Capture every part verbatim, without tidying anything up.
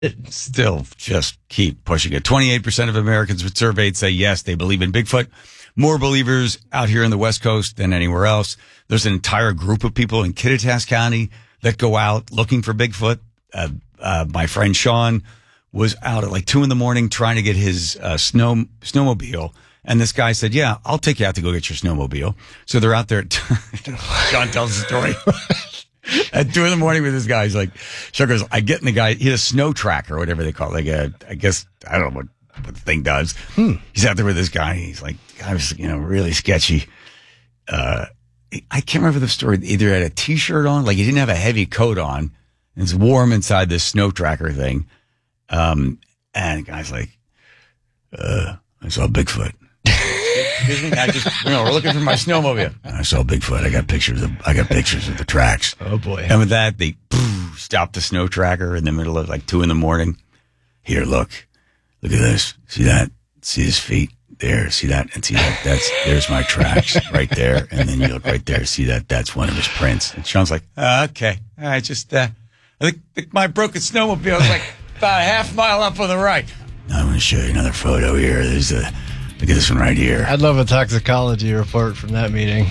Still just keep pushing it. twenty-eight percent of Americans surveyed say yes, they believe in Bigfoot. More believers out here in the West Coast than anywhere else. There's an entire group of people in Kittitas County that go out looking for Bigfoot. Uh, uh, my friend Sean was out at like two in the morning trying to get his uh, snow snowmobile. And this guy said, yeah, I'll take you out to go get your snowmobile. So they're out there. Sean tells the story. At two in the morning with this guy, he's like, Sean goes, I get in the guy, he had a snow tracker or whatever they call it. Like a, I guess, I don't know what, what the thing does. Hmm. He's out there with this guy. He's like, I was, you know, really sketchy. Uh, I can't remember the story. Either had a t-shirt on, like he didn't have a heavy coat on. And it's warm inside this snow tracker thing. Um, and the guy's like, uh, I saw Bigfoot. Excuse me, I just, you know, we're looking for my snowmobile. I saw Bigfoot. I got pictures of, I got pictures of the tracks. Oh boy. And with that, they poof, stopped the snow tracker in the middle of like two in the morning. Here, look, look at this. See that? See his feet there. See that? And see that? That's, there's my tracks right there. And then you look right there. See that? That's one of his prints. And Sean's like, uh, okay. All right. Just, uh, I think my broken snowmobile is like about a half mile up on the right. Now I'm going to show you another photo here. There's a, look at this one right here. I'd love a toxicology report from that meeting.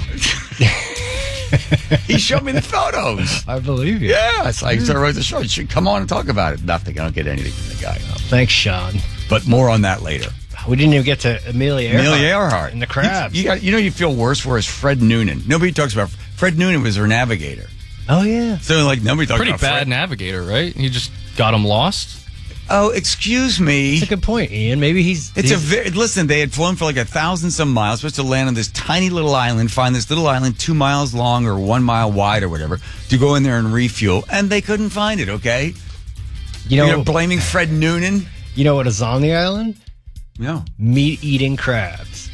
He showed me the photos. I believe you. Yeah. It's like, so I wrote the show. You should come on and talk about it. Nothing. I don't get anything from the guy. Oh, thanks, Sean. But more on that later. We didn't even get to Amelia Earhart. Amelia Earhart. And the crabs. You, you, got, you know you feel worse for is Fred Noonan. Nobody talks about Fred Noonan was her navigator. Oh, yeah. So, like, nobody talks Pretty about bad Fred. navigator, right? He just got him lost. Oh, excuse me. That's a good point, Ian. Maybe he's... It's he's, a very... Listen, they had flown for like a thousand some miles, supposed to land on this tiny little island, find this little island two miles long or one mile wide or whatever, to go in there and refuel, and they couldn't find it, okay? You know... You're blaming Fred Noonan? You know what is on the island? No. Meat-eating crabs.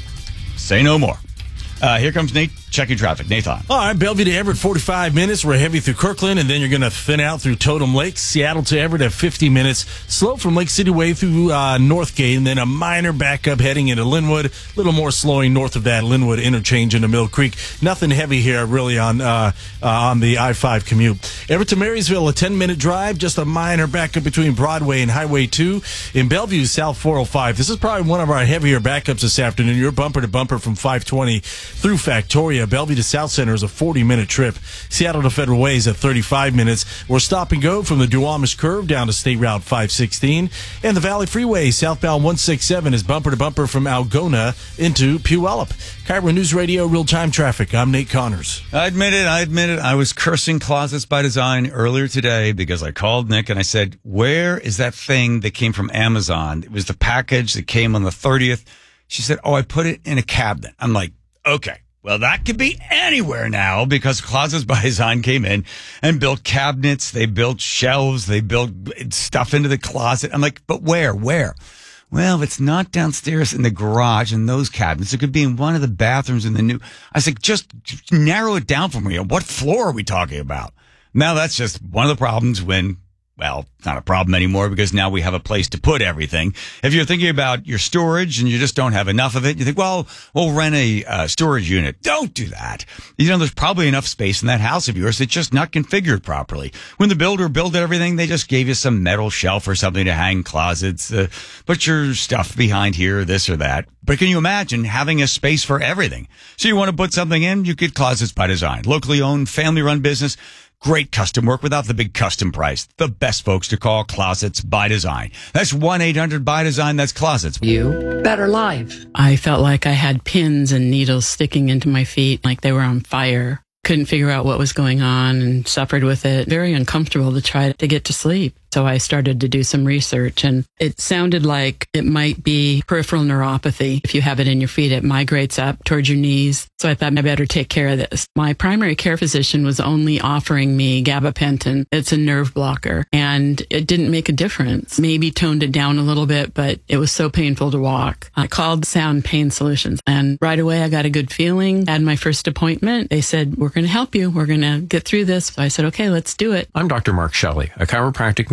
Say no more. Uh, here comes Nate checking traffic. Nathan. All right, Bellevue to Everett, forty-five minutes. We're heavy through Kirkland, and then you're going to thin out through Totem Lake. Seattle to Everett at fifty minutes. Slow from Lake City Way through uh, Northgate, and then a minor backup heading into Linwood. A little more slowing north of that Linwood interchange into Mill Creek. Nothing heavy here really on uh, uh, on the I five commute. Everett to Marysville, a ten-minute drive. Just a minor backup between Broadway and Highway two. In Bellevue, South four oh five. This is probably one of our heavier backups this afternoon. You're bumper to bumper from five twenty through Factoria. Bellevue to South Center is a forty-minute trip. Seattle to Federal Way is at thirty-five minutes. We're stop and go from the Duwamish Curve down to State Route five sixteen. And the Valley Freeway, southbound one sixty-seven, is bumper to bumper from Algona into Puyallup. Cairo News Radio, real-time traffic. I'm Nate Connors. I admit it. I admit it. I was cursing Closets by Design earlier today because I called Nick and I said, where is that thing that came from Amazon? It was the package that came on the thirtieth. She said, oh, I put it in a cabinet. I'm like, okay. Well, that could be anywhere now because Closets by Design came in and built cabinets. They built shelves. They built stuff into the closet. I'm like, but where? Where? Well, if it's not downstairs in the garage in those cabinets, it could be in one of the bathrooms in the new. I said, just narrow it down for me. What floor are we talking about? Now, that's just one of the problems when, well, it's not a problem anymore because now we have a place to put everything. If you're thinking about your storage and you just don't have enough of it, you think, well, we'll rent a uh, storage unit. Don't do that. You know, there's probably enough space in that house of yours. It's just not configured properly. When the builder built everything, they just gave you some metal shelf or something to hang closets, uh, put your stuff behind here, this or that. But can you imagine having a space for everything? So you want to put something in, you get Closets by Design. Locally owned, family-run business. Great custom work without the big custom price. The best folks to call, Closets by Design. That's one eight hundred by Design. That's Closets. You better life. I felt like I had pins and needles sticking into my feet, like they were on fire. Couldn't figure out what was going on and suffered with it. Very uncomfortable to try to get to sleep. So I started to do some research, and it sounded like it might be peripheral neuropathy. If you have it in your feet, it migrates up towards your knees. So I thought I better take care of this. My primary care physician was only offering me gabapentin. It's a nerve blocker, and it didn't make a difference. Maybe toned it down a little bit, but it was so painful to walk. I called Sound Pain Solutions, and right away I got a good feeling. Had my first appointment. They said, we're going to help you. We're going to get through this. So I said, okay, let's do it. I'm Doctor Mark Shelley, a chiropractic neurologist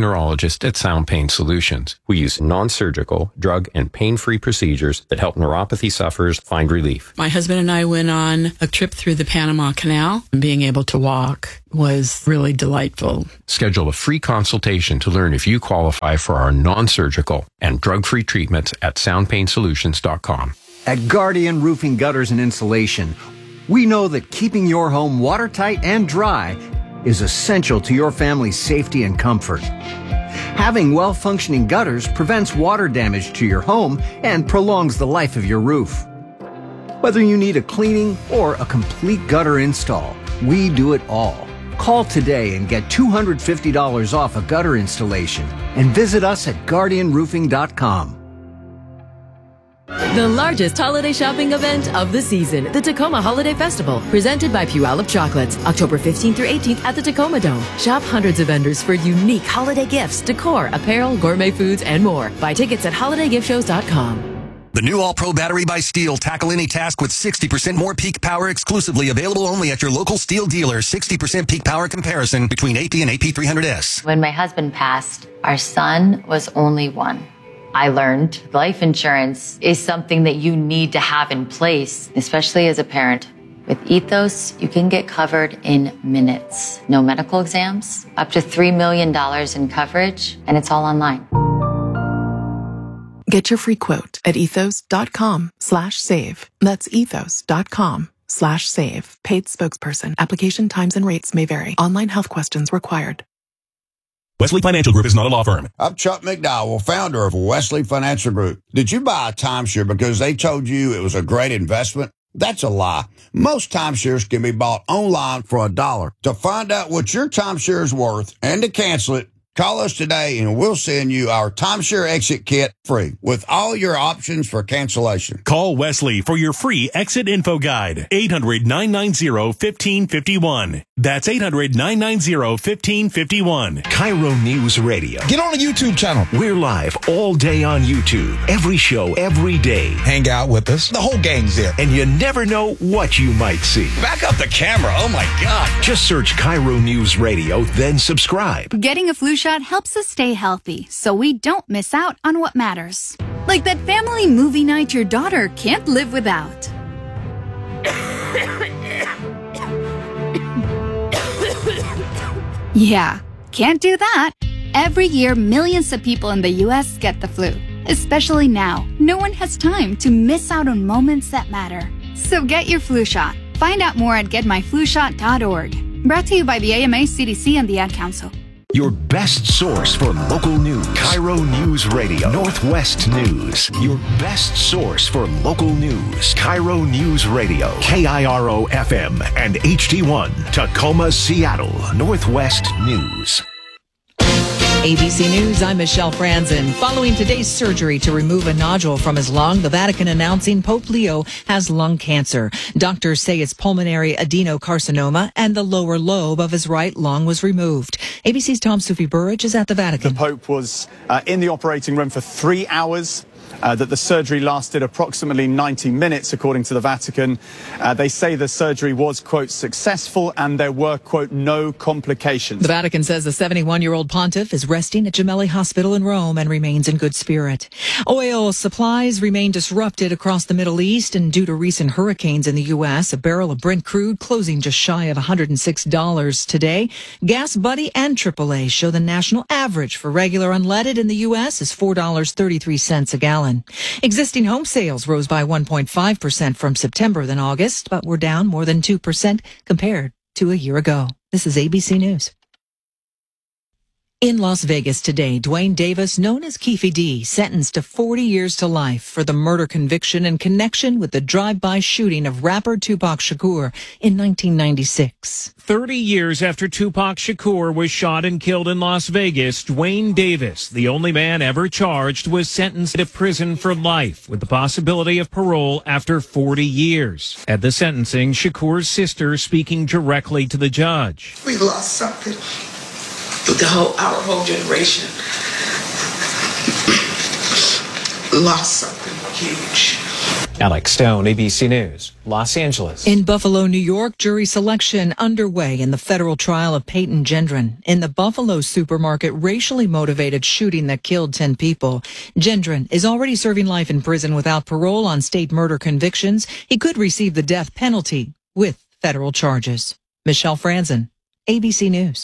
neurologist at Sound Pain Solutions. We use non-surgical, drug, and pain-free procedures that help neuropathy sufferers find relief. My husband and I went on a trip through the Panama Canal. Being able to walk was really delightful. Schedule a free consultation to learn if you qualify for our non-surgical and drug-free treatments at sound pain solutions dot com. At Guardian Roofing, Gutters, and Insulation, we know that keeping your home watertight and dry is essential to your family's safety and comfort. Having well-functioning gutters prevents water damage to your home and prolongs the life of your roof. Whether you need a cleaning or a complete gutter install, we do it all. Call today and get two hundred fifty dollars off a gutter installation and visit us at guardian roofing dot com. The largest holiday shopping event of the season, the Tacoma Holiday Festival, presented by Puyallup Chocolates, October fifteenth through eighteenth at the Tacoma Dome. Shop hundreds of vendors for unique holiday gifts, decor, apparel, gourmet foods, and more. Buy tickets at holiday gift shows dot com. The new All-Pro battery by Steel. Tackle any task with sixty percent more peak power, exclusively available only at your local Steel dealer. sixty percent peak power comparison between A P and A P three hundred S. When my husband passed, our son was only one. I learned life insurance is something that you need to have in place, especially as a parent. With Ethos, you can get covered in minutes. No medical exams, up to three million dollars in coverage, and it's all online. Get your free quote at ethos.com slash save. That's ethos.com slash save. Paid spokesperson. Application times and rates may vary. Online health questions required. Wesley Financial Group is not a law firm. I'm Chuck McDowell, founder of Wesley Financial Group. Did you buy a timeshare because they told you it was a great investment? That's a lie. Most timeshares can be bought online for a dollar. To find out what your timeshare is worth and to cancel it, call us today and we'll send you our timeshare exit kit free with all your options for cancellation. Call Wesley for your free exit info guide. eight hundred, nine nine zero, one five five one. That's eight hundred, nine nine zero, one five five one. Cairo News Radio. Get on the YouTube channel. We're live all day on YouTube. Every show, every day. Hang out with us. The whole gang's there. And you never know what you might see. Back up the camera. Oh, my God. Just search Cairo News Radio, then subscribe. Getting a flu shot helps us stay healthy, so we don't miss out on what matters. Like that family movie night your daughter can't live without. Yeah, can't do that. Every year, millions of people in the U S get the flu. Especially now, no one has time to miss out on moments that matter. So get your flu shot. Find out more at get my flu shot dot org. Brought to you by the A M A, C D C, and the Ad Council. Your best source for local news. Cairo News Radio. Northwest News. Your best source for local news. Cairo News Radio. K I R O F M and H D one. Tacoma, Seattle. Northwest News. A B C News, I'm Michelle Franzen. Following today's surgery to remove a nodule from his lung, the Vatican announcing Pope Leo has lung cancer. Doctors say it's pulmonary adenocarcinoma and the lower lobe of his right lung was removed. A B C's Tom Sufi Burridge is at the Vatican. The Pope was uh, in the operating room for three hours. Uh, that the surgery lasted approximately ninety minutes, according to the Vatican. Uh, they say the surgery was, quote, successful and there were, quote, no complications. The Vatican says the seventy-one-year-old pontiff is resting at Gemelli Hospital in Rome and remains in good spirit. Oil supplies remain disrupted across the Middle East, and due to recent hurricanes in the U S, a barrel of Brent crude closing just shy of one hundred six dollars today. Gas Buddy and triple A show the national average for regular unleaded in the U S is four dollars and thirty-three cents a gallon. Existing home sales rose by one point five percent from September than August, but were down more than two percent compared to a year ago. This is A B C News. In Las Vegas today, Dwayne Davis, known as Keefe D, sentenced to forty years to life for the murder conviction in connection with the drive-by shooting of rapper Tupac Shakur in nineteen ninety-six. thirty years after Tupac Shakur was shot and killed in Las Vegas, Dwayne Davis, the only man ever charged, was sentenced to prison for life with the possibility of parole after forty years. At the sentencing, Shakur's sister speaking directly to the judge. We lost something. The whole, our whole generation lost something huge. Alex Stone, A B C News, Los Angeles. In Buffalo, New York, jury selection underway in the federal trial of Peyton Gendron in the Buffalo supermarket racially motivated shooting that killed ten people. Gendron is already serving life in prison without parole on state murder convictions. He could receive the death penalty with federal charges. Michelle Franzen, A B C News.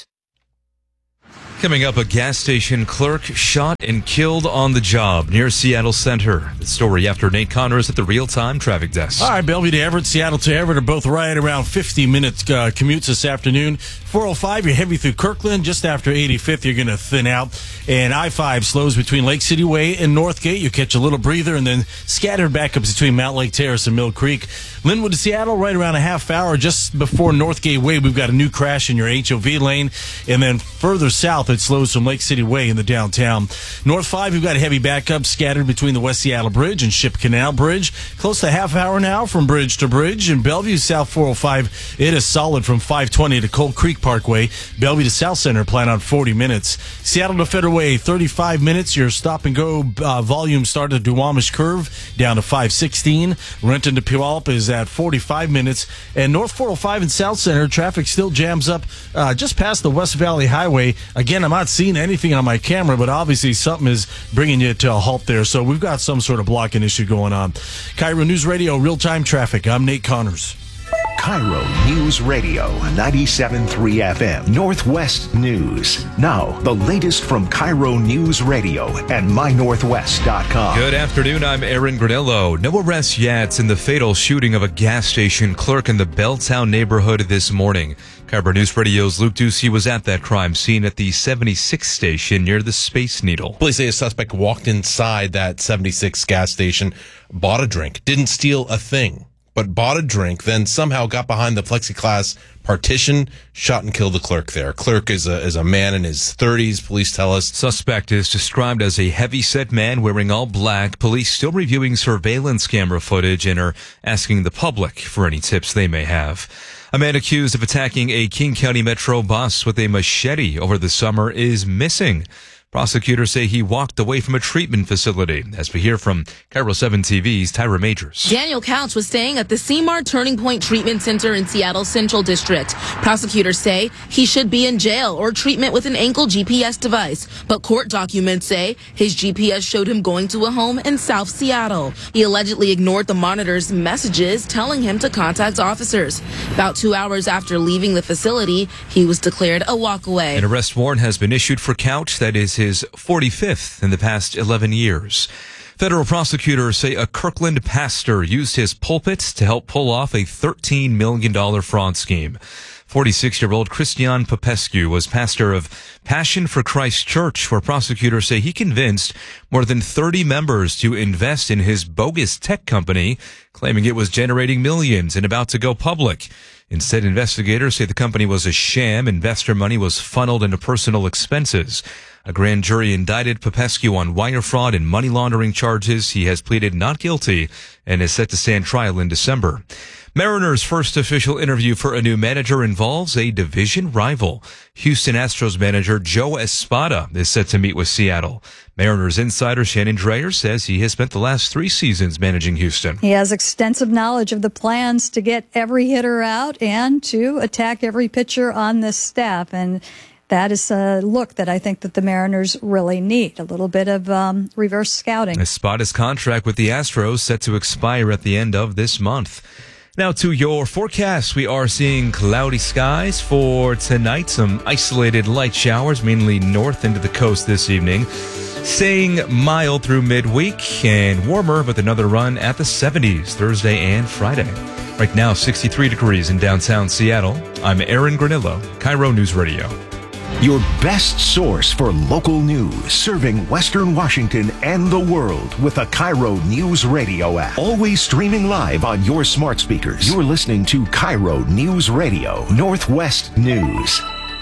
Coming up, a gas station clerk shot and killed on the job near Seattle Center. The story after Nate Connors at the real-time traffic desk. All right, Bellevue to Everett, Seattle to Everett are both right around fifty-minute uh, commutes this afternoon. four oh five, you're heavy through Kirkland. Just after eighty-fifth, you're going to thin out. And I five slows between Lake City Way and Northgate. You catch a little breather and then scattered backups between Mount Lake Terrace and Mill Creek. Linwood to Seattle, right around a half hour. Just before Northgate Way, we've got a new crash in your H O V lane. And then further south, it slows from Lake City Way in the downtown. North five, we've got a heavy backup scattered between the West Seattle Bridge and Ship Canal Bridge. Close to a half hour now from bridge to bridge. In Bellevue, South four oh five, it is solid from five twenty to Cold Creek Parkway. Bellevue to South Center, plan on forty minutes. Seattle to Federal Way, thirty-five minutes. Your stop and go uh, volume started at Duwamish Curve down to five sixteen. Renton to Puyallup is at forty-five minutes. And North four oh five and South Center, traffic still jams up uh, just past the West Valley Highway. Again, I'm not seeing anything on my camera, but obviously something is bringing you to a halt there. So we've got some sort of blocking issue going on. Cairo News Radio, real-time traffic. I'm Nate Connors. Cairo News Radio, ninety-seven point three F M, Northwest News. Now, the latest from Cairo News Radio and my northwest dot com. Good afternoon, I'm Aaron Granillo. No arrests yet in the fatal shooting of a gas station clerk in the Belltown neighborhood this morning. Cairo News Radio's Luke Ducey was at that crime scene at the seventy-six station near the Space Needle. Police say a suspect walked inside that seventy-six gas station, bought a drink, didn't steal a thing, but bought a drink, then somehow got behind the plexiglass partition, shot and killed the clerk there. Clerk is a, is a man in his thirties, police tell us. Suspect is described as a heavy-set man wearing all black. Police still reviewing surveillance camera footage and are asking the public for any tips they may have. A man accused of attacking a King County Metro bus with a machete over the summer is missing. Prosecutors say he walked away from a treatment facility. As we hear from Cairo seven T V's Tyra Majors. Daniel Couch was staying at the Seymour Turning Point Treatment Center in Seattle Central District. Prosecutors say he should be in jail or treatment with an ankle G P S device. But court documents say his G P S showed him going to a home in South Seattle. He allegedly ignored the monitor's messages telling him to contact officers. About two hours after leaving the facility, he was declared a walkaway. An arrest warrant has been issued for Couch. That is his forty-fifth in the past eleven years. Federal prosecutors say a Kirkland pastor used his pulpit to help pull off a thirteen million dollars fraud scheme. forty-six-year-old Christian Popescu was pastor of Passion for Christ Church, where prosecutors say he convinced more than thirty members to invest in his bogus tech company, claiming it was generating millions and about to go public. Instead, investigators say the company was a sham. Investor money was funneled into personal expenses. A grand jury indicted Popescu on wire fraud and money laundering charges. He has pleaded not guilty and is set to stand trial in December. Mariners' first official interview for a new manager involves a division rival. Houston Astros manager Joe Espada is set to meet with Seattle. Mariners insider Shannon Dreyer says he has spent the last three seasons managing Houston. He has extensive knowledge of the plans to get every hitter out and to attack every pitcher on this staff. And that is a look that I think that the Mariners really need. A little bit of um, reverse scouting. Espada's contract with the Astros set to expire at the end of this month. Now to your forecast. We are seeing cloudy skies for tonight. Some isolated light showers, mainly north into the coast this evening. Staying mild through midweek and warmer with another run at the seventies Thursday and Friday. Right now, sixty-three degrees in downtown Seattle. I'm Aaron Granillo, Cairo News Radio. Your best source for local news, serving Western Washington and the world with the Cairo News Radio app. Always streaming live on your smart speakers. You're listening to Cairo News Radio, Northwest News.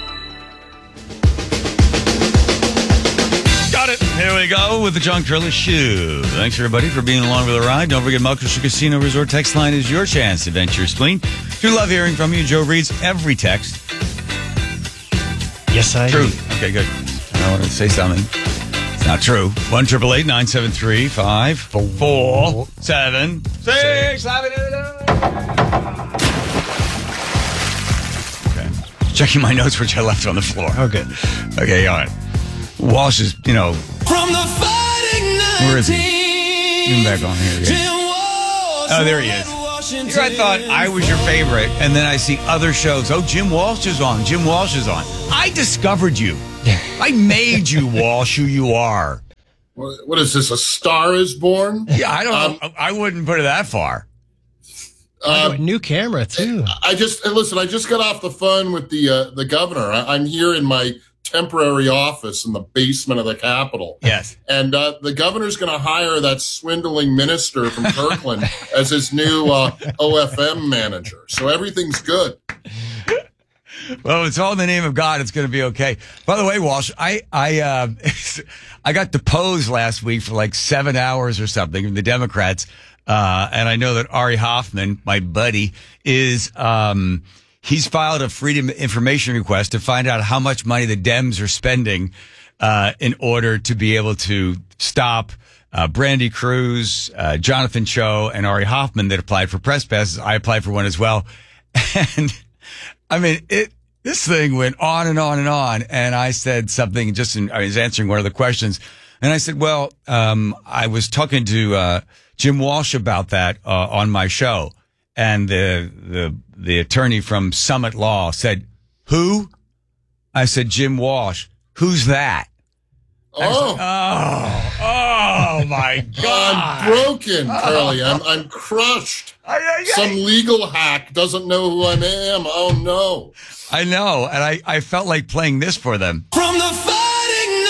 Got it. Here we go with the Junk Driller Shoe. Thanks, everybody, for being along for the ride. Don't forget, Muckleshoot Casino Resort text line is your chance to vent your spleen. We love hearing from you. Joe reads every text. Yes, I True. do. Okay, good. I want to say something. Not true. One triple eight nine seven three five four seven six. Okay. Checking my notes, which I left on the floor. Okay. Okay, all right. Walsh is, you know. From the fighting Where is he? Get him back on here again. Oh, there he is. Here I thought I was your favorite, and then I see other shows. Oh, Jim Walsh is on. Jim Walsh is on. I discovered you. I made you, Walsh, who you are. What, what is this, A Star is Born? Yeah, I don't um, know. I wouldn't put it that far. Oh, a new camera, too. I just, listen, I just got off the phone with the uh, the governor. I, I'm here in my temporary office in the basement of the Capitol. Yes. And uh, the governor's going to hire that swindling minister from Kirkland as his new uh, O F M manager. So everything's good. Well, it's all in the name of God. It's going to be okay. By the way, Walsh, I I uh, I got deposed last week for like seven hours or something from the Democrats, uh, and I know that Ari Hoffman, my buddy, is um, he's filed a Freedom of Information request to find out how much money the Dems are spending uh, in order to be able to stop uh, Brandy Cruz, uh, Jonathan Cho, and Ari Hoffman that applied for press passes. I applied for one as well, and. I mean, it. This thing went on and on and on, and I said something just in, I was answering one of the questions, and I said, well, um, I was talking to uh, Jim Walsh about that uh, on my show, and the, the the attorney from Summit Law said, who? I said, Jim Walsh. Who's that? Oh. Said, oh, oh my God. I'm broken, Curly. I'm, I'm crushed. Some legal hack doesn't know who I am. Oh, no. I know. And I, I felt like playing this for them. From the fighting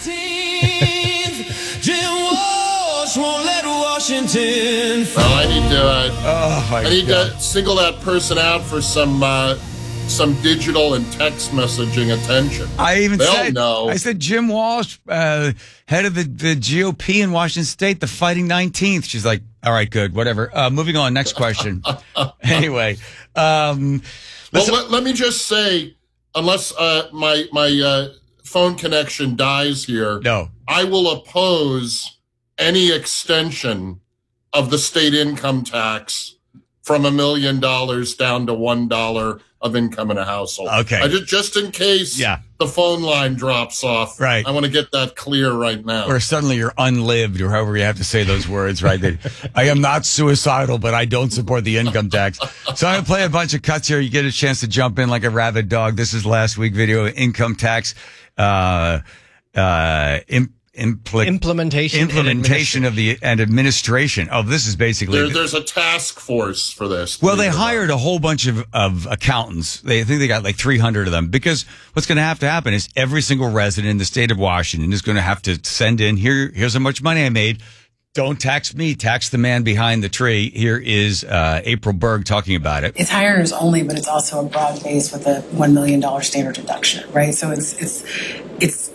nineteenth, Jim Walsh won't let Washington fall. Well, I need to, uh, oh my I need God. to single that person out for some, uh, some digital and text messaging attention. I even They'll said, know. I said, Jim Walsh, uh, head of the, the G O P in Washington State, the fighting nineteenth. She's like, all right, good, whatever. Uh, moving on. Next question. Anyway. Um, well, let, let me just say, unless uh, my, my uh, phone connection dies here, no. I will oppose any extension of the state income tax from a million dollars down to one dollar of income in a household. Okay. I just, just in case yeah. the phone line drops off. Right. I want to get that clear right now. Or suddenly you're unlived, or however you have to say those words, right? That I am not suicidal, but I don't support the income tax. So I'm going to play a bunch of cuts here. You get a chance to jump in like a rabid dog. This is last week video, income tax, uh, uh, imp- Impl- implementation implementation of the and administration. Oh, this is basically there, there's a task force for this. Well, they hired a whole bunch of, of accountants. They I think they got like three hundred of them, because what's going to have to happen is every single resident in the state of Washington is going to have to send in here. Here's how much money I made. Don't tax me, tax the man behind the tree. Here is uh, April Berg talking about it. It's high earners only, but it's also a broad base with a one million dollars standard deduction, right? So it's it's it's.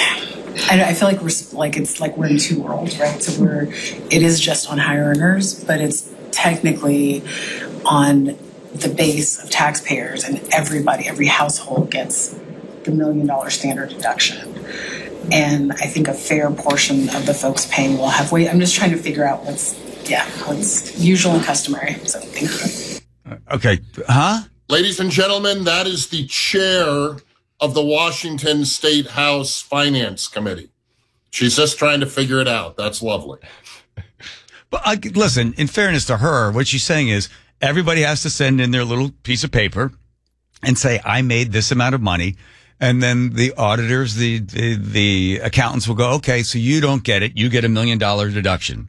I, I feel like we're like it's like we're in two worlds, right? So we're it is just on high earners, but it's technically on the base of taxpayers, and everybody, every household gets the million dollar standard deduction. And I think a fair portion of the folks paying will have weight. I'm just trying to figure out what's yeah what's usual and customary. So thank you. Okay, huh? Ladies and gentlemen, that is the chair of the Washington State House Finance Committee. She's just trying to figure it out. That's lovely. But uh, listen, in fairness to her, what she's saying is everybody has to send in their little piece of paper and say, I made this amount of money. And then the auditors, the, the, the accountants will go, okay, so you don't get it. You get a million dollar deduction.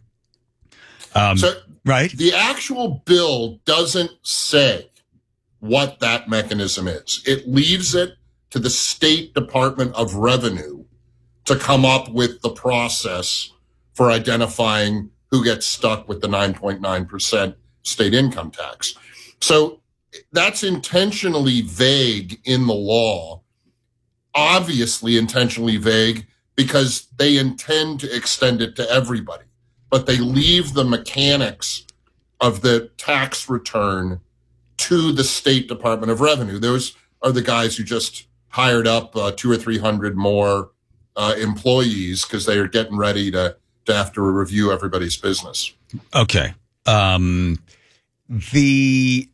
Um, so right. The actual bill doesn't say what that mechanism is. It leaves it to the State Department of Revenue to come up with the process for identifying who gets stuck with the nine point nine percent state income tax. So that's intentionally vague in the law, obviously intentionally vague, because they intend to extend it to everybody, but they leave the mechanics of the tax return to the State Department of Revenue. Those are the guys who just hired up uh, two or three hundred more uh, employees because they are getting ready to, to have to review everybody's business. Okay. Um, the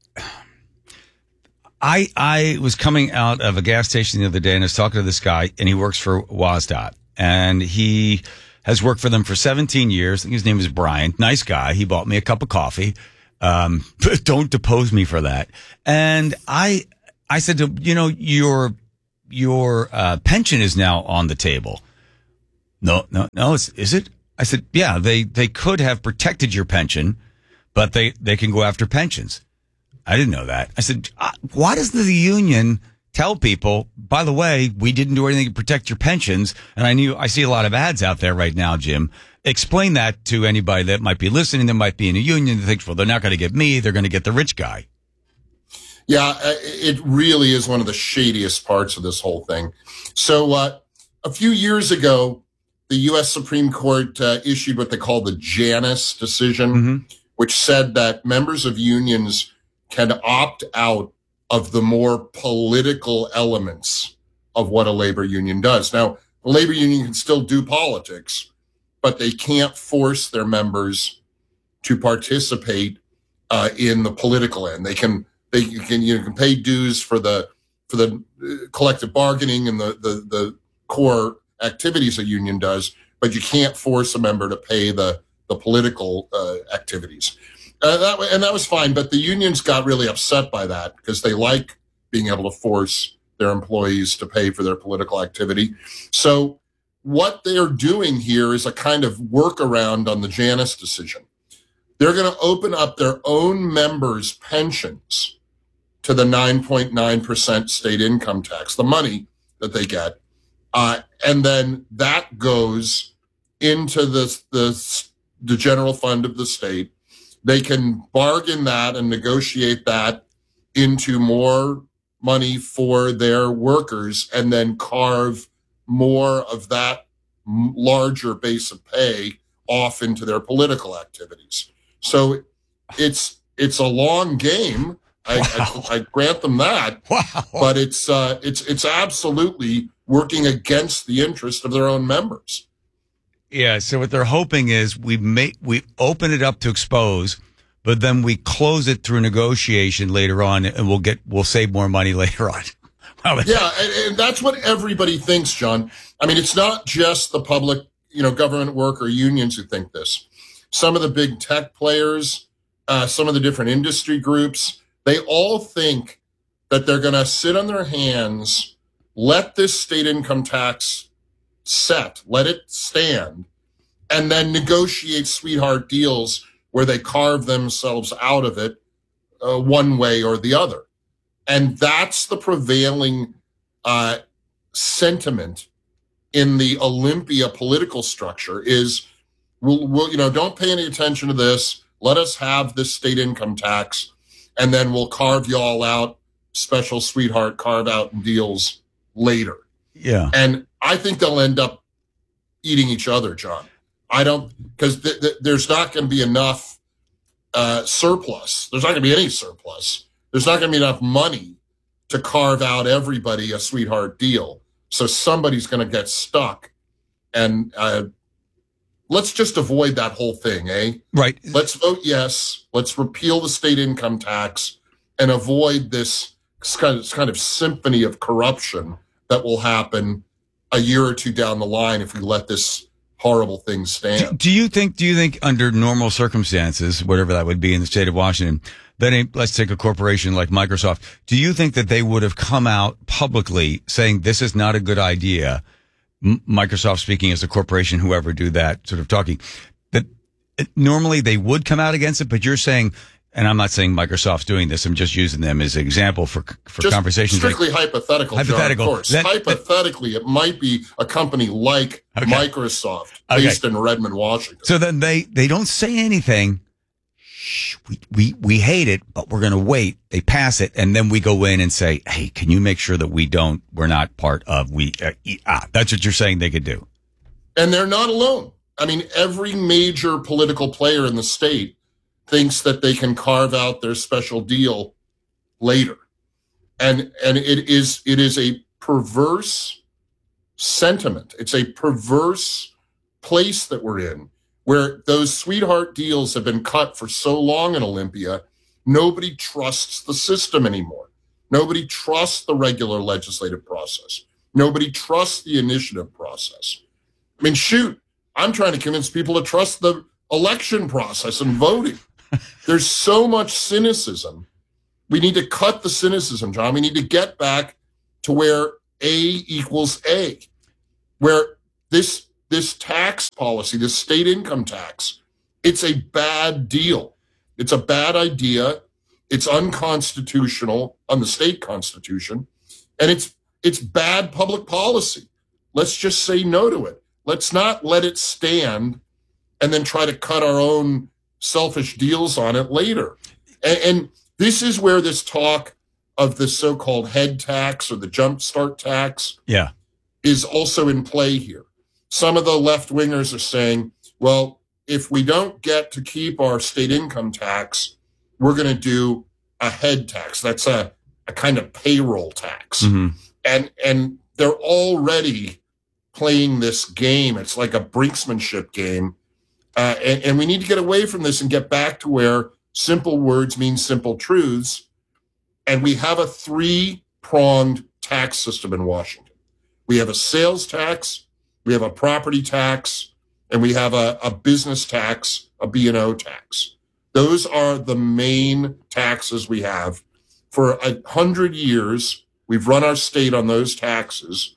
I I was coming out of a gas station the other day and I was talking to this guy, and he works for WASDOT, and he has worked for them for seventeen years. I think his name is Brian. Nice guy. He bought me a cup of coffee. Um, don't depose me for that. And I I said to, you know, your your uh, pension is now on the table. No, no, no. Is, is it? I said, yeah, they, they could have protected your pension, but they, they can go after pensions. I didn't know that. I said, uh, why does the union tell people, by the way, we didn't do anything to protect your pensions? And I knew, I see a lot of ads out there right now, Jim. Explain that to anybody that might be listening, that might be in a union that thinks, well, they're not going to get me, they're going to get the rich guy. Yeah, it really is one of the shadiest parts of this whole thing. So uh, a few years ago, the U S Supreme Court uh, issued what they call the Janus decision, mm-hmm. which said that members of unions can opt out of the more political elements of what a labor union does. Now, a labor union can still do politics, but they can't force their members to participate uh, in the political end. They can they you can you can pay dues for the for the collective bargaining and the the, the core activities a union does, but you can't force a member to pay the the political uh, activities. Uh, that and that was fine, but the unions got really upset by that because they like being able to force their employees to pay for their political activity. So what they're doing here is a kind of workaround on the Janus decision. They're going to open up their own members' pensions to the nine point nine percent state income tax, the money that they get. Uh, and then that goes into the, the, the general fund of the state. They can bargain that and negotiate that into more money for their workers and then carve more of that larger base of pay off into their political activities. So it's, it's a long game. I, wow. I, I grant them that, wow. but it's, uh, it's, it's absolutely working against the interest of their own members. Yeah. So what they're hoping is we make, we open it up to expose, but then we close it through negotiation later on, and we'll get, we'll save more money later on. Yeah. And, and that's what everybody thinks, John. I mean, it's not just the public, you know, government worker unions who think this. Some of the big tech players, uh, some of the different industry groups, they all think that they're going to sit on their hands, let this state income tax set, let it stand, and then negotiate sweetheart deals where they carve themselves out of it uh, one way or the other. And that's the prevailing uh, sentiment in the Olympia political structure is, we'll, we'll, you know, don't pay any attention to this. Let us have this state income tax, and then we'll carve you all out, special sweetheart carve out deals later. Yeah. And I think they'll end up eating each other, John. I don't, because th- th- there's not going to be enough uh, surplus. There's not going to be any surplus. There's not going to be enough money to carve out everybody a sweetheart deal. So somebody's going to get stuck. And uh, let's just avoid that whole thing, eh? Right. Let's vote yes. Let's repeal the state income tax and avoid this kind of, kind of symphony of corruption that will happen a year or two down the line if we let this horrible thing stand. Do, do you think, do you think under normal circumstances, whatever that would be in the state of Washington, then let's take a corporation like Microsoft, do you think that they would have come out publicly saying this is not a good idea? M- Microsoft speaking as a corporation, whoever do that sort of talking, that it, normally they would come out against it, but you're saying, and I'm not saying Microsoft's doing this, I'm just using them as an example for for just conversations. Strictly like, hypothetical, hypothetical. John, of course. That, Hypothetically, that, it might be a company like okay. Microsoft based okay. in Redmond, Washington. So then they, they don't say anything. Shh, we, we, we hate it, but we're going to wait. They pass it, and then we go in and say, hey, can you make sure that we don't, we're not part of, we, uh, ah, that's what you're saying they could do. And they're not alone. I mean, every major political player in the state thinks that they can carve out their special deal later. And, and it is, it is a perverse sentiment. It's a perverse place that we're in, where those sweetheart deals have been cut for so long in Olympia. Nobody trusts the system anymore. Nobody trusts the regular legislative process. Nobody trusts the initiative process. I mean, shoot, I'm trying to convince people to trust the election process and voting. There's so much cynicism. We need to cut the cynicism, John. We need to get back to where A equals A, where this this tax policy, this state income tax, it's a bad deal. It's a bad idea. It's unconstitutional on the state constitution, and it's it's bad public policy. Let's just say no to it. Let's not let it stand and then try to cut our own selfish deals on it later. And, and this is where this talk of the so-called head tax or the jumpstart tax yeah. is also in play here. Some of the left-wingers are saying, well, if we don't get to keep our state income tax, we're going to do a head tax. That's a, a kind of payroll tax. Mm-hmm. And and they're already playing this game. It's like a brinksmanship game. Uh, and, and we need to get away from this and get back to where simple words mean simple truths. And we have a three-pronged tax system in Washington. We have a sales tax, we have a property tax, and we have a, a business tax, a B and O tax. Those are the main taxes we have. For a hundred years, we've run our state on those taxes.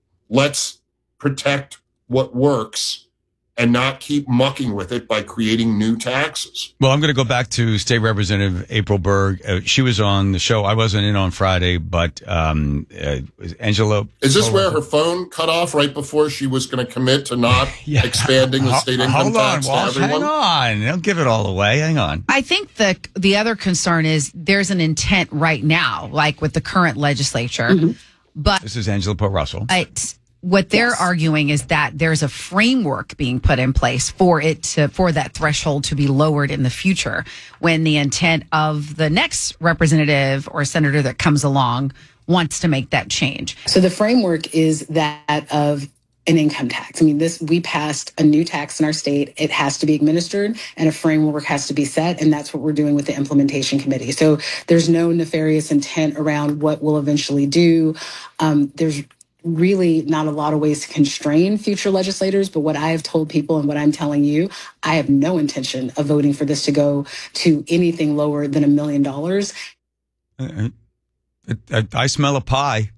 Let's protect what works and not keep mucking with it by creating new taxes. Well, I'm going to go back to State Representative April Berg. Uh, she was on the show. I wasn't in on Friday, but um, uh, Angelo. Is this where her phone cut off right before she was going to commit to not yeah. expanding the state income Hold on, tax to Walsh, everyone? hang on. Don't give it all away. Hang on. I think the the other concern is there's an intent right now, like with the current legislature. Mm-hmm. But this is Angela Poe Russell. It's, what they're yes. arguing is that there's a framework being put in place for it to, for that threshold to be lowered in the future, when the intent of the next representative or senator that comes along wants to make that change. So the framework is that of an income tax. I mean, this, we passed a new tax in our state. It has to be administered and a framework has to be set. And that's what we're doing with the implementation committee. So there's no nefarious intent around what we'll eventually do. Um, there's really not a lot of ways to constrain future legislators. But what I have told people and what I'm telling you, I have no intention of voting for this to go to anything lower than a million dollars. I, I, I smell a pie.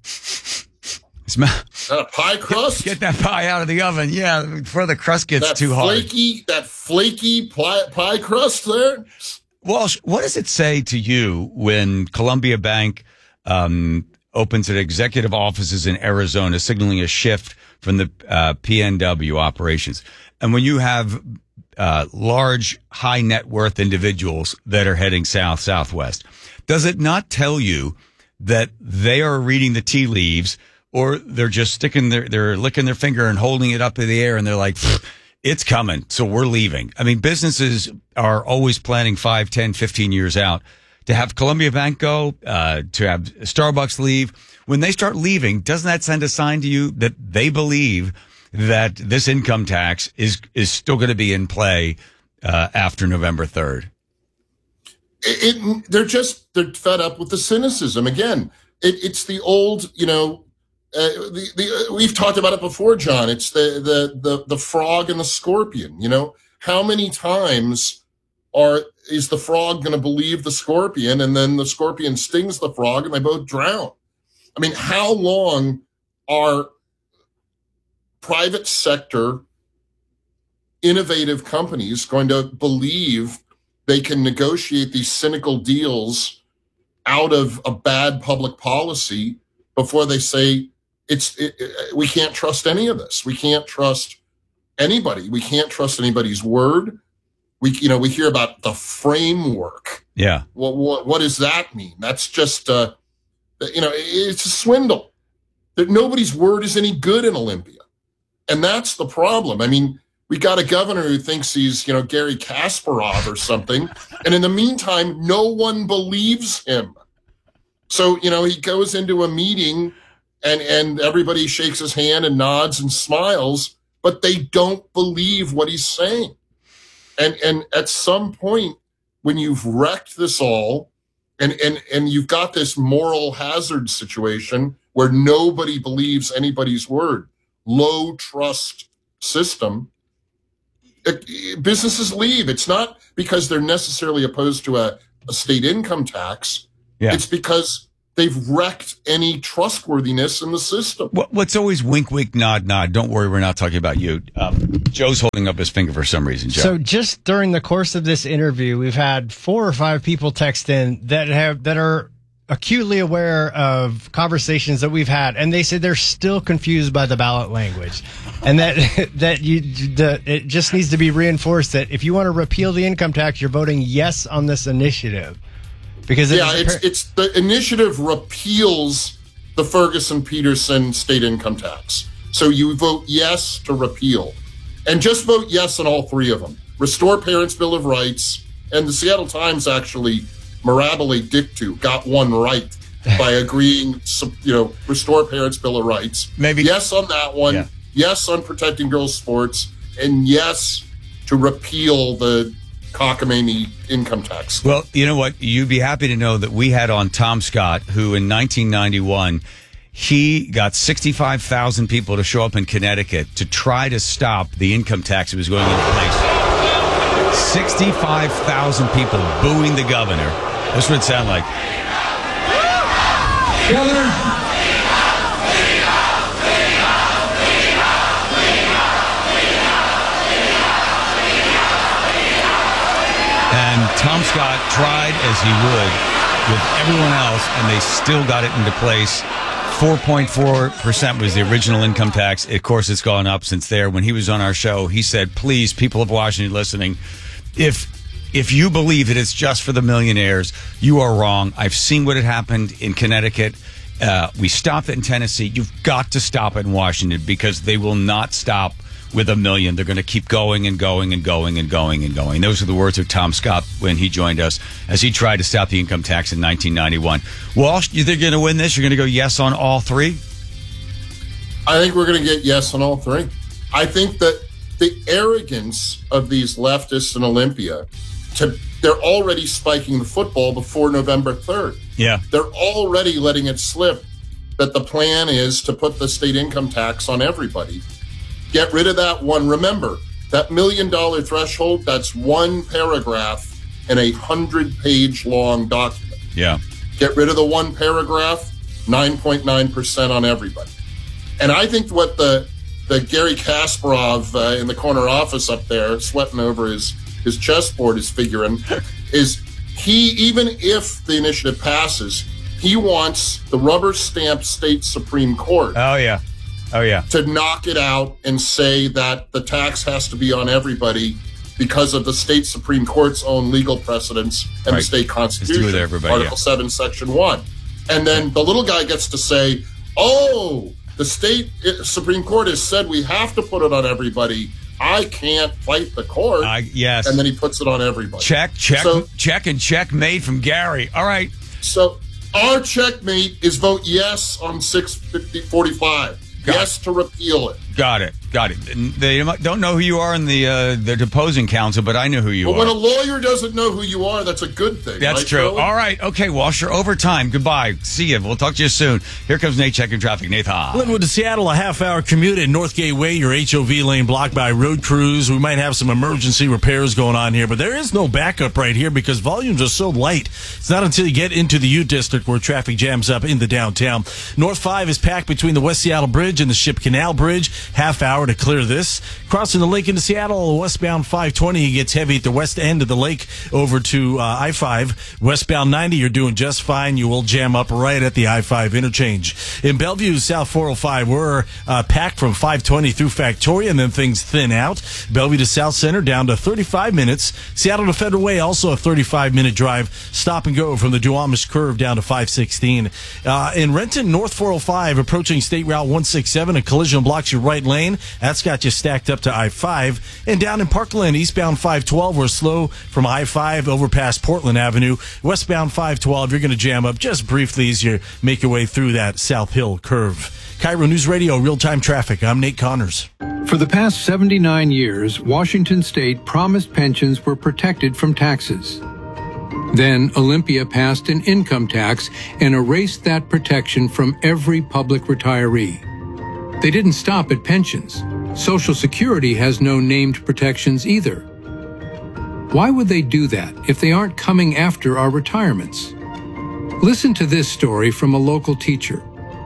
Smell a pie crust? Get, get that pie out of the oven. Yeah, before the crust gets that too flaky, hard. That flaky pie, pie crust there? Walsh, what does it say to you when Columbia Bank um, opens its executive offices in Arizona, signaling a shift from the uh, P N W operations? And when you have uh, large, high net worth individuals that are heading south, southwest, does it not tell you that they are reading the tea leaves, or they're just sticking their, they're licking their finger and holding it up in the air and they're like, it's coming, so we're leaving? I mean, businesses are always planning five, ten, fifteen years out. To have Columbia Bank go, uh, to have Starbucks leave, when they start leaving, doesn't that send a sign to you that they believe that this income tax is is still going to be in play uh, after November third? It, it, they're just they're fed up with the cynicism again. It, it's the old, you know, uh, the, the uh, we've talked about it before, John. It's the the the the frog and the scorpion. You know, how many times are is the frog going to believe the scorpion, and then the scorpion stings the frog, and they both drown? I mean, how long are private sector innovative companies going to believe they can negotiate these cynical deals out of a bad public policy before they say it's it, it, we can't trust any of this? We can't trust anybody. We can't trust anybody's word. We, you know, we hear about the framework. Yeah. What, what, what does that mean? That's just, uh, you know, it's a swindle. That nobody's word is any good in Olympia. And that's the problem. I mean, we got a governor who thinks he's, you know, Gary Kasparov or something. And in the meantime, no one believes him. So, you know, he goes into a meeting and, and everybody shakes his hand and nods and smiles, but they don't believe what he's saying. And, and at some point, when you've wrecked this all, and, and, and you've got this moral hazard situation where nobody believes anybody's word, low trust system, it, businesses leave. It's not because they're necessarily opposed to a, a state income tax. Yeah. It's because they've wrecked any trustworthiness in the system. What, what's always wink, wink, nod, nod. Don't worry, we're not talking about you. Um, Joe's holding up his finger for some reason, Joe. So just during the course of this interview, we've had four or five people text in that have that are acutely aware of conversations that we've had, and they say they're still confused by the ballot language, and that that you the, it just needs to be reinforced that if you want to repeal the income tax, you're voting yes on this initiative. Because yeah, it's it's the initiative repeals the Ferguson-Peterson state income tax. So you vote yes to repeal. And just vote yes on all three of them. Restore Parents' Bill of Rights. And the Seattle Times actually, mirabile dictu, got one right by agreeing, you know, Restore Parents' Bill of Rights. Maybe yes on that one. Yeah. Yes on protecting girls' sports. And yes to repeal the cockamamie income tax. Well, you know what? You'd be happy to know that we had on Tom Scott, who in nineteen ninety-one, he got sixty-five thousand people to show up in Connecticut to try to stop the income tax that was going into place. sixty-five thousand people booing the governor. That's what it sounded like. Governor. And Tom Scott tried as he would with everyone else, and they still got it into place. four point four percent was the original income tax. Of course, it's gone up since there. When he was on our show, he said, please, people of Washington listening, if if you believe that it's just for the millionaires, you are wrong. I've seen what had happened in Connecticut. Uh, we stopped it in Tennessee. You've got to stop it in Washington because they will not stop with a million. They're going to keep going and going and going and going and going. Those are the words of Tom Scott when he joined us as he tried to stop the income tax in nineteen ninety-one. Walsh, you think you're going to win this? You're going to go yes on all three? I think we're going to get yes on all three. I think that the arrogance of these leftists in Olympia, to they're already spiking the football before November third. Yeah. They're already letting it slip that the plan is to put the state income tax on everybody. Get rid of that one. Remember, that million dollar threshold, that's one paragraph in a hundred page long document. Yeah. Get rid of the one paragraph, nine point nine percent on everybody. And I think what the the Gary Kasparov uh, in the corner office up there, sweating over his, his chessboard is figuring, is he, even if the initiative passes, he wants the rubber stamped state Supreme Court. Oh, yeah. Oh, yeah. To knock it out and say that the tax has to be on everybody because of the state Supreme Court's own legal precedents and Right. the state constitution. with everybody, Article yeah. seven, Section one. And then the little guy gets to say, oh, the state Supreme Court has said we have to put it on everybody. I can't fight the court. I, yes. And then he puts it on everybody. Check, check, So- check, and checkmate from Gary. All right. So our checkmate is vote yes on six forty-five. Yes to repeal it. Got it. Got it. They don't know who you are in the uh, the deposing council, but I know who you But are. when a lawyer doesn't know who you are, that's a good thing. That's right, true. Charlie? All right. Okay, Walsh, you're over time. Goodbye. See you. We'll talk to you soon. Here comes Nate checking traffic. Nate, ha. Linwood to Seattle, a half-hour commute at Northgate Way. Your H O V lane blocked by road crews. We might have some emergency repairs going on here, but there is no backup right here because volumes are so light. It's not until you get into the U District where traffic jams up in the downtown. North five is packed between the West Seattle Bridge and the Ship Canal Bridge. Half hour to clear this. Crossing the lake into Seattle, westbound five twenty gets heavy at the west end of the lake over to uh, I five. Westbound ninety, you're doing just fine. You will jam up right at the I five interchange. In Bellevue, South four oh five, we're uh, packed from five twenty through Factoria, and then things thin out. Bellevue to South Center down to thirty-five minutes. Seattle to Federal Way, also a thirty-five minute drive. Stop and go from the Duwamish Curve down to five sixteen. Uh, in Renton, North four oh five, approaching State Route one sixty-seven, a collision blocks your right lane. That's got you stacked up to I five. And down in Parkland, eastbound five twelve, we're slow from I five over past Portland Avenue. Westbound five twelve, you're going to jam up just briefly as you make your way through that South Hill curve. Cairo News Radio, real-time traffic. I'm Nate Connors. For the past seventy-nine years, Washington State promised pensions were protected from taxes. Then Olympia passed an income tax and erased that protection from every public retiree. They didn't stop at pensions. Social Security has no named protections either. Why would they do that if they aren't coming after our retirements? Listen to this story from a local teacher.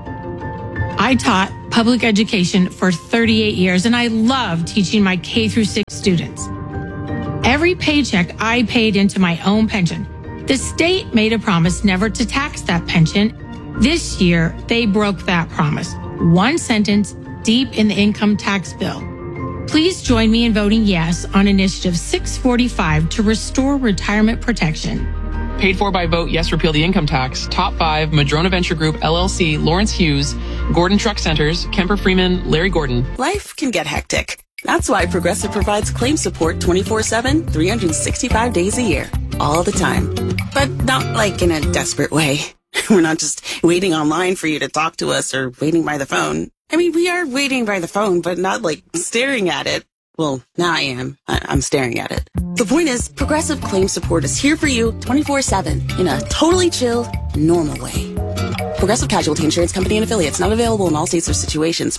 I taught public education for thirty-eight years, and I love teaching my K through six students. Every paycheck I paid into my own pension. The state made a promise never to tax that pension. This year, they broke that promise. One sentence deep in the income tax bill. Please join me in voting yes on Initiative six forty-five to restore retirement protection. Paid for by Vote Yes Repeal the Income Tax. Top five, Madrona Venture Group, L L C, Lawrence Hughes, Gordon Truck Centers, Kemper Freeman, Larry Gordon. Life can get hectic. That's why Progressive provides claim support twenty-four seven, three hundred sixty-five days a year. All the time. But not like in a desperate way. We're not just waiting online for you to talk to us or waiting by the phone. I mean, we are waiting by the phone, but not like staring at it. Well, now I am. I- I'm staring at it. The point is, Progressive Claim Support is here for you twenty-four seven in a totally chill, normal way. Progressive Casualty Insurance Company and Affiliates, not available in all states or situations.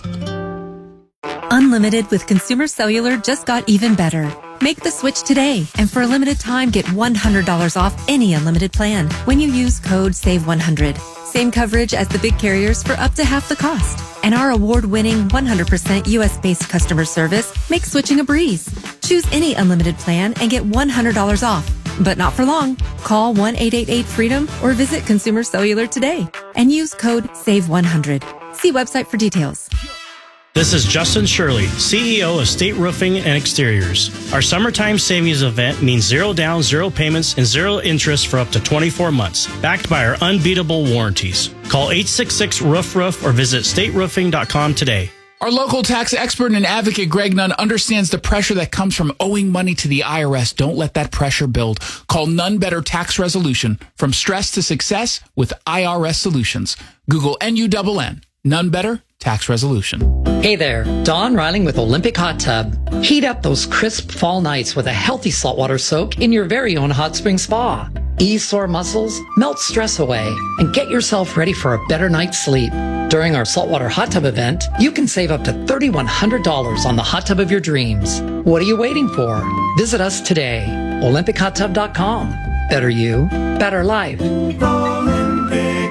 Unlimited with Consumer Cellular just got even better. Make the switch today, and for a limited time, get one hundred dollars off any unlimited plan when you use code save one hundred. Same coverage as the big carriers for up to half the cost. And our award-winning one hundred percent U S-based customer service makes switching a breeze. Choose any unlimited plan and get one hundred dollars off. But not for long. Call one eight eight eight freedom or visit Consumer Cellular today and use code save one hundred. See website for details. This is Justin Shirley, C E O of State Roofing and Exteriors. Our summertime savings event means zero down, zero payments, and zero interest for up to twenty-four months, backed by our unbeatable warranties. Call eight six six, roof roof or visit state roofing dot com today. Our local tax expert and advocate, Greg Nunn, understands the pressure that comes from owing money to the I R S. Don't let that pressure build. Call None Better Tax Resolution. From stress to success with I R S Solutions. Google N U N N. None Better Tax Resolution. Hey there, Dawn Riling with Olympic Hot Tub. Heat up those crisp fall nights with a healthy saltwater soak in your very own hot spring spa. Ease sore muscles, melt stress away, and get yourself ready for a better night's sleep. During our saltwater hot tub event, you can save up to three thousand one hundred dollars on the hot tub of your dreams. What are you waiting for? Visit us today. Olympic Hot Tub dot com. Better you, better life. Olympic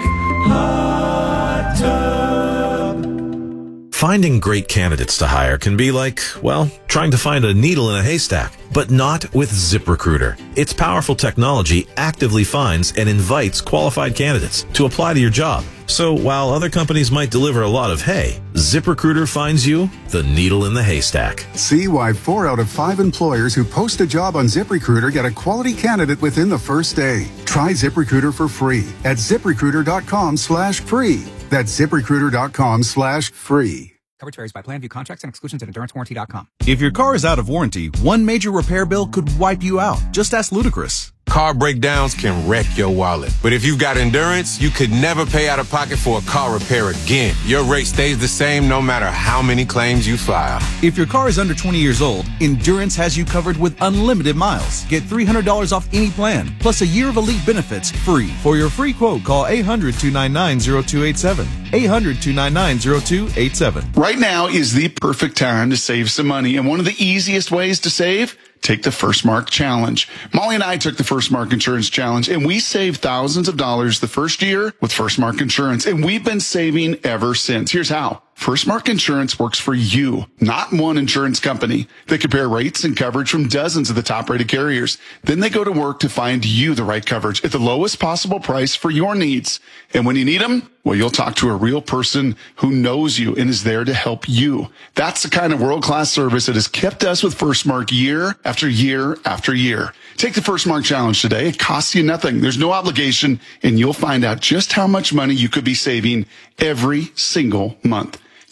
Hot Tub. Finding great candidates to hire can be like, well, trying to find a needle in a haystack, but not with ZipRecruiter. Its powerful technology actively finds and invites qualified candidates to apply to your job. So while other companies might deliver a lot of hay, ZipRecruiter finds you the needle in the haystack. See why four out of five employers who post a job on ZipRecruiter get a quality candidate within the first day. Try ZipRecruiter for free at ZipRecruiter.com slash free. That's ZipRecruiter.com slash free. Coverage varies by plan. View contracts and exclusions at endurance warranty dot com. If your car is out of warranty, one major repair bill could wipe you out. Just ask Ludacris. Car breakdowns can wreck your wallet. But if you've got Endurance, you could never pay out of pocket for a car repair again. Your rate stays the same no matter how many claims you file. If your car is under twenty years old, Endurance has you covered with unlimited miles. Get three hundred dollars off any plan, plus a year of elite benefits free. For your free quote, call eight hundred, two nine nine, zero two eight seven. eight hundred, two nine nine, zero two eight seven. Right now is the perfect time to save some money. And one of the easiest ways to save? Take the First Mark Challenge. Molly and I took the First Mark Insurance Challenge, and we saved thousands of dollars the first year with First Mark Insurance, and we've been saving ever since. Here's how. First Mark Insurance works for you, not one insurance company. They compare rates and coverage from dozens of the top-rated carriers. Then they go to work to find you the right coverage at the lowest possible price for your needs. And when you need them, well, you'll talk to a real person who knows you and is there to help you. That's the kind of world-class service that has kept us with First Mark year after year after year. Take the First Mark Challenge today. It costs you nothing. There's no obligation, and you'll find out just how much money you could be saving every single month.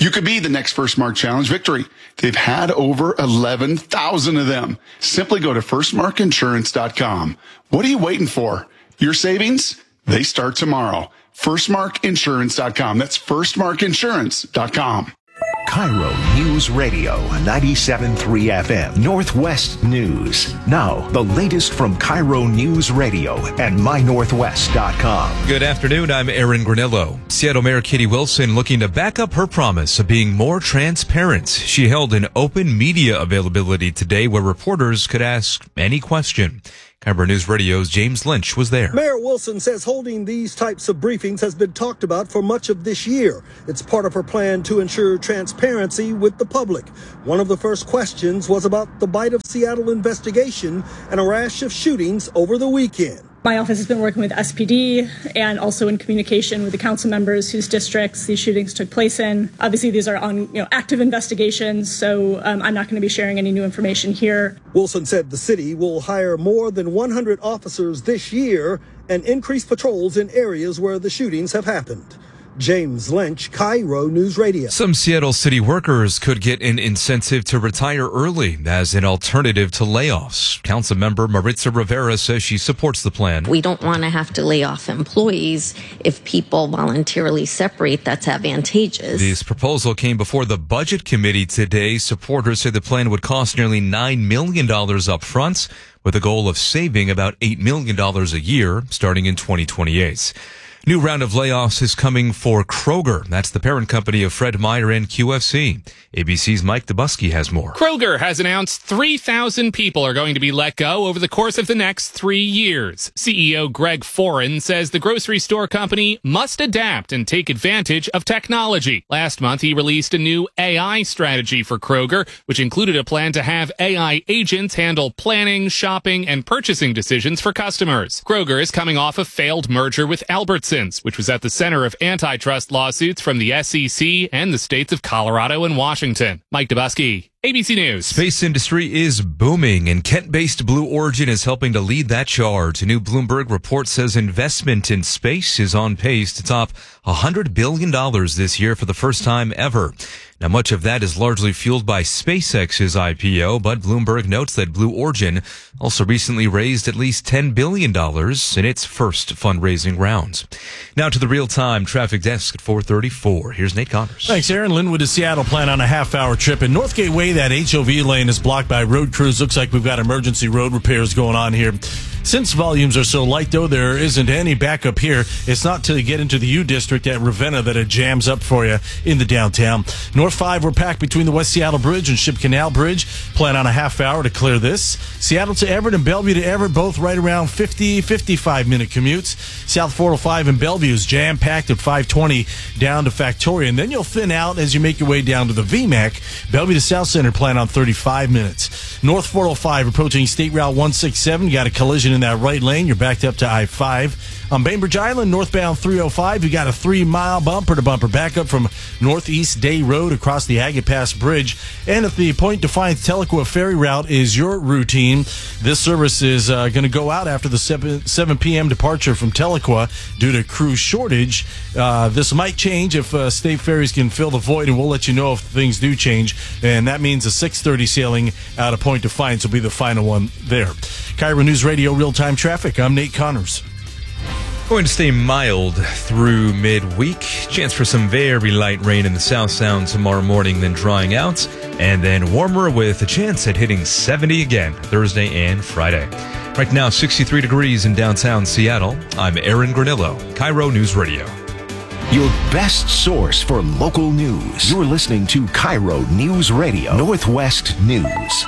You could be the next First Mark Challenge victory. They've had over eleven thousand of them. Simply go to first mark insurance dot com. What are you waiting for? Your savings? They start tomorrow. first mark insurance dot com. That's first mark insurance dot com. Cairo News Radio, ninety-seven point three F M, Northwest News. Now, the latest from Cairo News Radio and my northwest dot com. Good afternoon, I'm Aaron Granillo. Seattle Mayor Katie Wilson looking to back up her promise of being more transparent. She held an open media availability today where reporters could ask any question. Cairo News Radio's James Lynch was there. Mayor Wilson says holding these types of briefings has been talked about for much of this year. It's part of her plan to ensure transparency with the public. One of the first questions was about the Bite of Seattle investigation and a rash of shootings over the weekend. My office has been working with S P D and also in communication with the council members whose districts these shootings took place in. Obviously, these are on you know, active investigations, so um, I'm not going to be sharing any new information here. Wilson said the city will hire more than one hundred officers this year and increase patrols in areas where the shootings have happened. James Lynch, Cairo News Radio. Some Seattle city workers could get an incentive to retire early as an alternative to layoffs. Councilmember Maritza Rivera says she supports the plan. We don't want to have to lay off employees. If people voluntarily separate, that's advantageous. This proposal came before the Budget Committee today. Supporters say the plan would cost nearly nine million dollars up front, with a goal of saving about eight million dollars a year starting in twenty twenty-eight. New round of layoffs is coming for Kroger. That's the parent company of Fred Meyer and Q F C. A B C's Mike Dubusky has more. Kroger has announced three thousand people are going to be let go over the course of the next three years. C E O Greg Foran says the grocery store company must adapt and take advantage of technology. Last month, he released a new A I strategy for Kroger, which included a plan to have A I agents handle planning, shopping, and purchasing decisions for customers. Kroger is coming off a failed merger with Albertsons, which was at the center of antitrust lawsuits from the S E C and the states of Colorado and Washington. Mike Dubusky, A B C News. Space industry is booming, and Kent-based Blue Origin is helping to lead that charge. A new Bloomberg report says investment in space is on pace to top one hundred billion dollars this year for the first time ever. Now, much of that is largely fueled by SpaceX's I P O, but Bloomberg notes that Blue Origin also recently raised at least ten billion dollars in its first fundraising rounds. Now to the real-time traffic desk at four thirty-four. Here's Nate Connors. Thanks, Aaron. Linwood to Seattle plan on a half-hour trip. In Northgate Way, that H O V lane is blocked by road crews. Looks like we've got emergency road repairs going on here. Since volumes are so light, though, there isn't any backup here. It's not till you get into the U District at Ravenna that it jams up for you in the downtown. North five, we're packed between the West Seattle Bridge and Ship Canal Bridge. Plan on a half hour to clear this. Seattle to Everett and Bellevue to Everett, both right around fifty, fifty-five minute commutes. South four oh five in Bellevue is jam-packed at five twenty down to Factoria. And then you'll thin out as you make your way down to the V MAC. Bellevue to South Center, plan on thirty-five minutes. North four oh five approaching State Route one sixty-seven. You got a collision in that right lane. You're backed up to I five. On Bainbridge Island, northbound three oh five, you got a three-mile bumper-to-bumper backup from Northeast Day Road across the Agate Pass Bridge. And at the Point Defiance Tahlequah Ferry route is your routine. This service is uh, going to go out after the seven p.m. departure from Tahlequah due to crew shortage. Uh, this might change if uh, state ferries can fill the void, and we'll let you know if things do change. And that means a six thirty sailing out of Point Defiance will be the final one there. Cairo News Radio real-time traffic. I'm Nate Connors. Going to stay mild through midweek. Chance for some very light rain in the South Sound tomorrow morning, then drying out. And then warmer with a chance at hitting seventy again Thursday and Friday. Right now, sixty-three degrees in downtown Seattle. I'm Aaron Granillo, Cairo News Radio. Your best source for local news. You're listening to Cairo News Radio, Northwest News.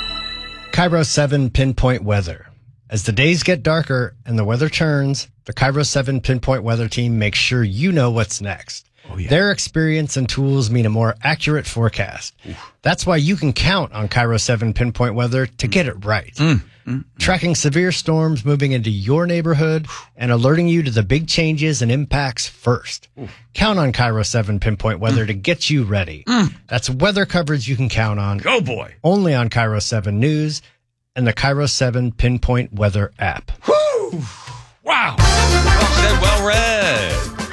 Cairo seven Pinpoint Weather. As the days get darker and the weather turns, the Cairo seven Pinpoint Weather Team makes sure you know what's next. Oh, yeah. Their experience and tools mean a more accurate forecast. Oof. That's why you can count on Cairo seven Pinpoint Weather to mm. get it right. Mm. Mm. Tracking severe storms moving into your neighborhood and alerting you to the big changes and impacts first. Oof. Count on Cairo seven Pinpoint Weather mm. to get you ready. Mm. That's weather coverage you can count on. Oh, boy. Only on Cairo seven News and the Cairo seven Pinpoint Weather app. Woo! Wow. Well said, well read.